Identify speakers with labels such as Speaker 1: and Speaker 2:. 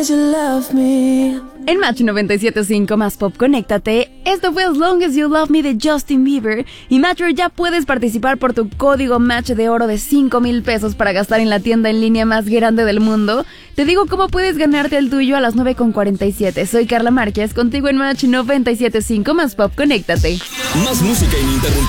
Speaker 1: En Match 97.5 más Pop, conéctate. Esto fue As Long As You Love Me de Justin Bieber. Y Matcher, ya puedes participar por tu código Match de oro de 5,000 pesos para gastar en la tienda en línea más grande del mundo. Te digo cómo puedes ganarte el tuyo a las 9:47. Soy Carla Márquez, contigo en Match 97.5 más Pop, conéctate.
Speaker 2: Más música ininterrumpida.